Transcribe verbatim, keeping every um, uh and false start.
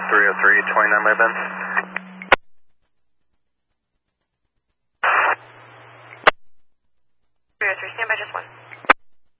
three oh three, twenty-nine by Benz. three oh three, stand by just one.